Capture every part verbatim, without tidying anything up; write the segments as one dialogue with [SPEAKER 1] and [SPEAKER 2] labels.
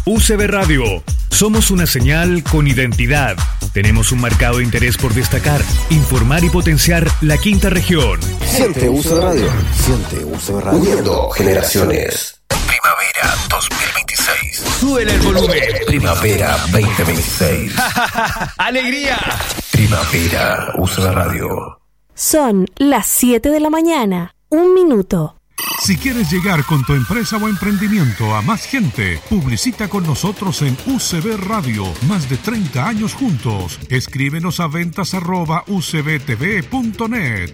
[SPEAKER 1] U C B Radio. Somos una señal con identidad. Tenemos un marcado interés por destacar, informar y potenciar la quinta región.
[SPEAKER 2] Siente U C B Radio. Siente U C B Radio. Uniendo generaciones.
[SPEAKER 3] Primavera dos mil veintiséis.
[SPEAKER 1] Súbele el volumen.
[SPEAKER 3] Primavera veinte veintiséis.
[SPEAKER 1] ¡Alegría!
[SPEAKER 3] Primavera U C B Radio.
[SPEAKER 4] Son las siete de la mañana. Un minuto.
[SPEAKER 5] Si quieres llegar con tu empresa o emprendimiento a más gente, publicita con nosotros en U C B Radio. Más de treinta años juntos. Escríbenos a ventas arroba u c b t v punto net.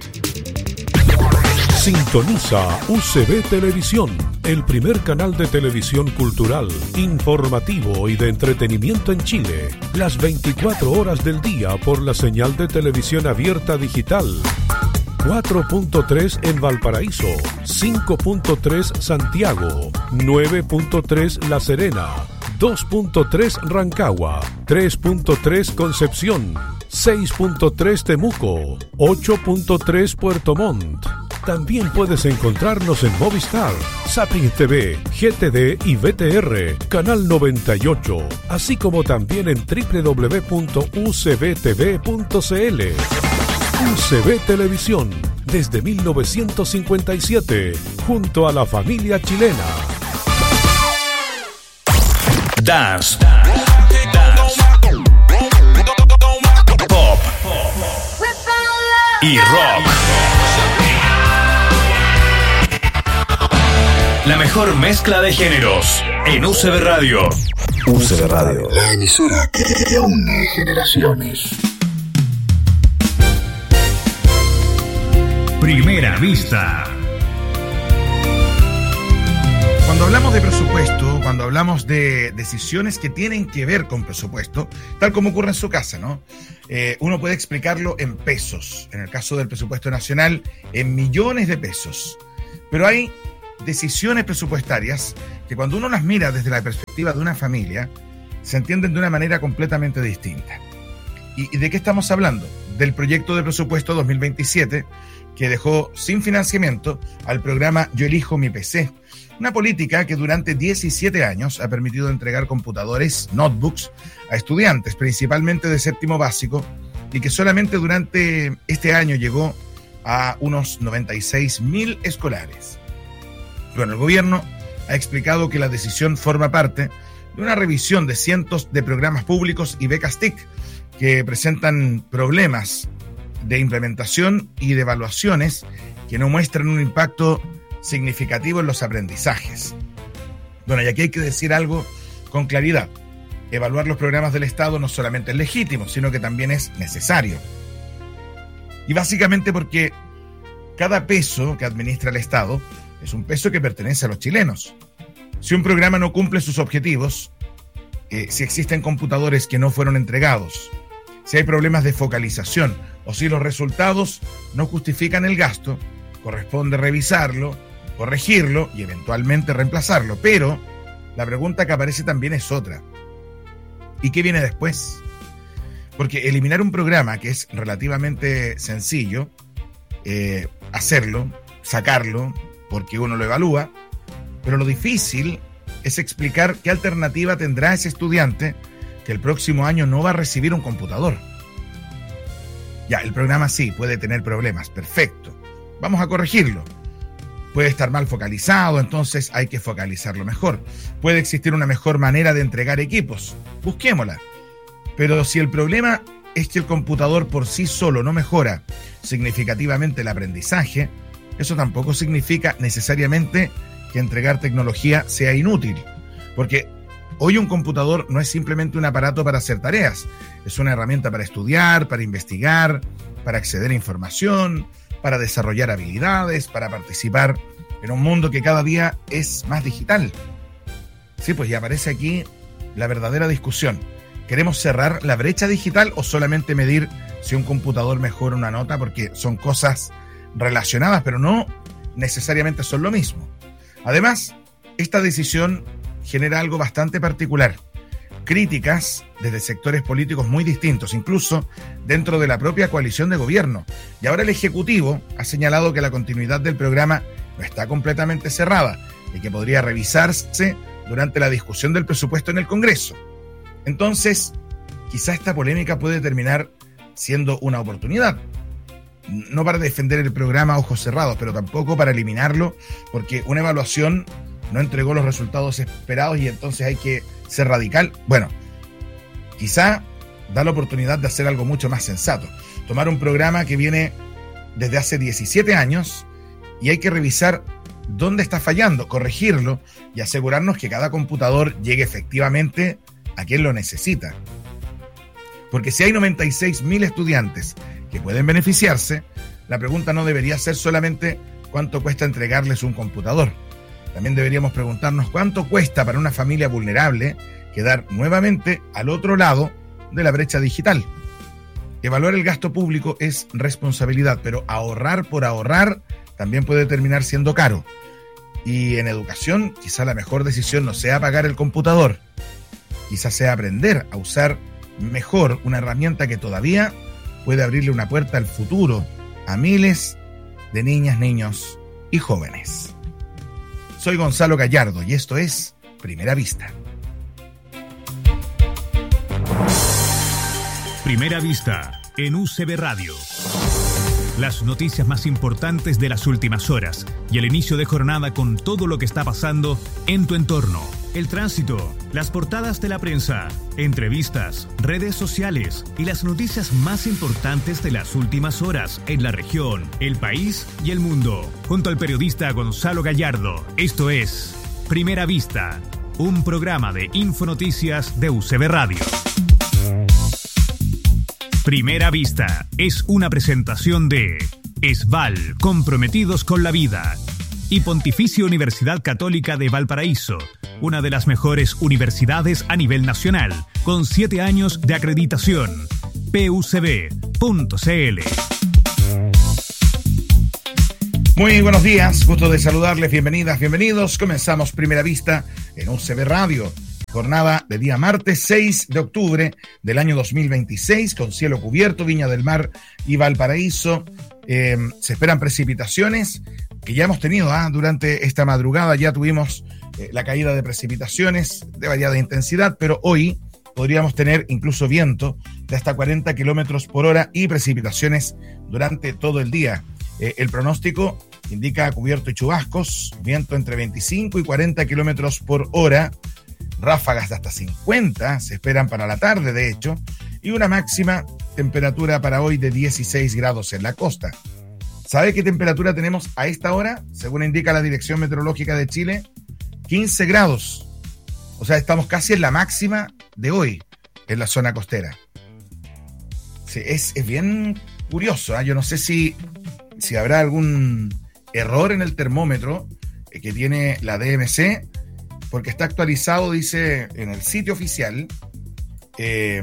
[SPEAKER 5] Sintoniza U C B Televisión, el primer canal de televisión cultural, informativo y de entretenimiento en Chile. Las veinticuatro horas del día por la señal de televisión abierta digital. cuatro punto tres en Valparaíso, cinco punto tres Santiago, nueve punto tres La Serena, dos punto tres Rancagua, tres punto tres Concepción, seis punto tres Temuco, ocho punto tres Puerto Montt. También puedes encontrarnos en Movistar, Zapping T V, G T D y V T R, Canal noventa y ocho, así como también en doble u doble u doble u punto u c b t v punto c l. U C B Televisión, desde mil novecientos cincuenta y siete, junto a la familia chilena.
[SPEAKER 1] Dance. Dance. Pop. Y rock. La mejor mezcla de géneros en U C B Radio.
[SPEAKER 2] U C B Radio.
[SPEAKER 3] La emisora que une generaciones.
[SPEAKER 1] Primera vista.
[SPEAKER 6] Cuando hablamos de presupuesto, cuando hablamos de decisiones que tienen que ver con presupuesto, tal como ocurre en su casa, ¿no? Eh, uno puede explicarlo en pesos. En el caso del presupuesto nacional, en millones de pesos. Pero hay decisiones presupuestarias que cuando uno las mira desde la perspectiva de una familia, se entienden de una manera completamente distinta. ¿Y, y de qué estamos hablando? Del proyecto de presupuesto dos mil veintisiete, que dejó sin financiamiento al programa Yo Elijo Mi P C, una política que durante diecisiete años ha permitido entregar computadores, notebooks, a estudiantes, principalmente de séptimo básico, y que solamente durante este año llegó a unos noventa y seis mil escolares. Bueno, el gobierno ha explicado que la decisión forma parte de una revisión de cientos de programas públicos y becas T I C que presentan problemas de implementación y de evaluaciones que no muestran un impacto significativo en los aprendizajes. Bueno, y aquí hay que decir algo con claridad. Evaluar los programas del Estado no solamente es legítimo, sino que también es necesario. Y básicamente porque cada peso que administra el Estado es un peso que pertenece a los chilenos. Si un programa no cumple sus objetivos, eh, si existen computadores que no fueron entregados, si hay problemas de focalización o si los resultados no justifican el gasto, corresponde revisarlo, corregirlo y eventualmente reemplazarlo. Pero la pregunta que aparece también es otra. ¿Y qué viene después? Porque eliminar un programa que es relativamente sencillo, eh, hacerlo, sacarlo, porque uno lo evalúa, pero lo difícil es explicar qué alternativa tendrá ese estudiante que el próximo año no va a recibir un computador. Ya, el programa sí puede tener problemas, perfecto. Vamos a corregirlo. Puede estar mal focalizado, entonces hay que focalizarlo mejor. Puede existir una mejor manera de entregar equipos, busquémosla. Pero si el problema es que el computador por sí solo no mejora significativamente el aprendizaje, eso tampoco significa necesariamente que entregar tecnología sea inútil. Porque hoy un computador no es simplemente un aparato para hacer tareas, es una herramienta para estudiar, para investigar, para acceder a información, para desarrollar habilidades, para participar en un mundo que cada día es más digital. Sí, pues ya aparece aquí la verdadera discusión. ¿Queremos cerrar la brecha digital o solamente medir si un computador mejora una nota? Porque son cosas relacionadas, pero no necesariamente son lo mismo. Además, esta decisión genera algo bastante particular. Críticas desde sectores políticos muy distintos, incluso dentro de la propia coalición de gobierno. Y ahora el Ejecutivo ha señalado que la continuidad del programa no está completamente cerrada y que podría revisarse durante la discusión del presupuesto en el Congreso. Entonces, quizá esta polémica puede terminar siendo una oportunidad. No para defender el programa a ojos cerrados, pero tampoco para eliminarlo, porque una evaluación no entregó los resultados esperados y entonces hay que ser radical. Bueno, quizá da la oportunidad de hacer algo mucho más sensato. Tomar un programa que viene desde hace diecisiete años y hay que revisar dónde está fallando, corregirlo y asegurarnos que cada computador llegue efectivamente a quien lo necesita. Porque si hay noventa y seis mil estudiantes que pueden beneficiarse, la pregunta no debería ser solamente cuánto cuesta entregarles un computador. También deberíamos preguntarnos cuánto cuesta para una familia vulnerable quedar nuevamente al otro lado de la brecha digital. Evaluar el gasto público es responsabilidad, pero ahorrar por ahorrar también puede terminar siendo caro. Y en educación, quizá la mejor decisión no sea pagar el computador, quizá sea aprender a usar mejor una herramienta que todavía puede abrirle una puerta al futuro a miles de niñas, niños y jóvenes. Soy Gonzalo Gallardo y esto es Primera Vista.
[SPEAKER 1] Primera Vista en U C B Radio. Las noticias más importantes de las últimas horas y el inicio de jornada con todo lo que está pasando en tu entorno. El tránsito, las portadas de la prensa, entrevistas, redes sociales y las noticias más importantes de las últimas horas en la región, el país y el mundo. Junto al periodista Gonzalo Gallardo, esto es Primera Vista, un programa de Infonoticias de U C B Radio. Primera Vista es una presentación de ESVAL, comprometidos con la vida, y Pontificia Universidad Católica de Valparaíso, una de las mejores universidades a nivel nacional, con siete años de acreditación. P U C B punto C L.
[SPEAKER 6] Muy buenos días, gusto de saludarles, bienvenidas, bienvenidos. Comenzamos Primera Vista en U C B Radio. Jornada de día martes seis de octubre del año dos mil veintiséis, con cielo cubierto, Viña del Mar y Valparaíso. Eh, se esperan precipitaciones que ya hemos tenido ¿ah? durante esta madrugada. Ya tuvimos eh, la caída de precipitaciones de variada intensidad, pero hoy podríamos tener incluso viento de hasta cuarenta kilómetros por hora y precipitaciones durante todo el día. Eh, el pronóstico indica cubierto y chubascos, viento entre veinticinco y cuarenta kilómetros por hora, ráfagas de hasta cincuenta se esperan para la tarde, de hecho, y una máxima temperatura para hoy de dieciséis grados en la costa. ¿Sabe qué temperatura tenemos a esta hora? Según indica la Dirección Meteorológica de Chile, quince grados. O sea, estamos casi en la máxima de hoy en la zona costera. Sí, es, es bien curioso, ¿eh? Yo no sé si, si habrá algún error en el termómetro eh, que tiene la D M C, porque está actualizado, dice, en el sitio oficial, eh,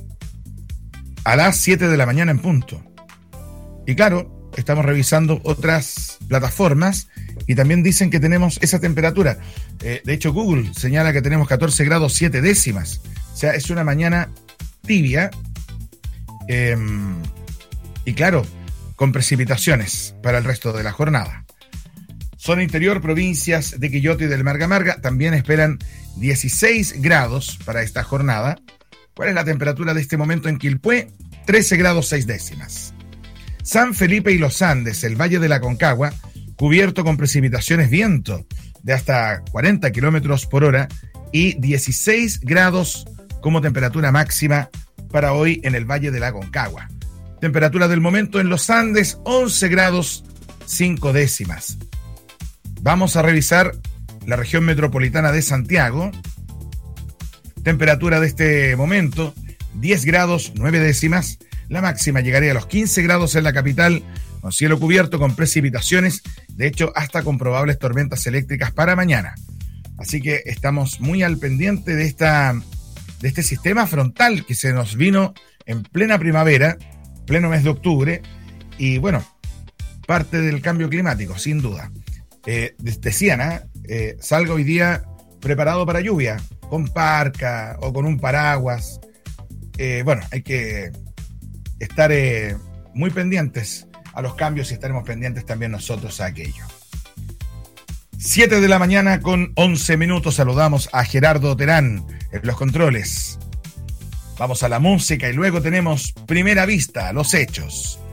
[SPEAKER 6] a las siete de la mañana en punto. Y claro, estamos revisando otras plataformas y también dicen que tenemos esa temperatura. Eh, de hecho, Google señala que tenemos catorce grados siete décimas. O sea, es una mañana tibia. Eh, y claro, con precipitaciones para el resto de la jornada. Zona interior, provincias de Quillota y del Marga Marga también esperan dieciséis grados para esta jornada. ¿Cuál es la temperatura de este momento en Quilpué? trece grados seis décimas. San Felipe y los Andes, el Valle de la Aconcagua, cubierto con precipitaciones, viento de hasta cuarenta kilómetros por hora y dieciséis grados como temperatura máxima para hoy en el Valle de la Aconcagua. Temperatura del momento en los Andes, once grados cinco décimas. Vamos a revisar la región metropolitana de Santiago. Temperatura de este momento, diez grados nueve décimas. La máxima llegaría a los quince grados en la capital, con cielo cubierto, con precipitaciones, de hecho hasta con probables tormentas eléctricas para mañana. Así que estamos muy al pendiente de, esta, de este sistema frontal que se nos vino en plena primavera, pleno mes de octubre, y bueno, parte del cambio climático, sin duda. Eh, decían, ¿eh? Eh, salga hoy día preparado para lluvia, con parca o con un paraguas. Eh, bueno, hay que estar eh, muy pendientes a los cambios y estaremos pendientes también nosotros a aquello. siete de la mañana con once minutos. Saludamos a Gerardo Terán en los controles. Vamos a la música y luego tenemos Primera Vista, los hechos.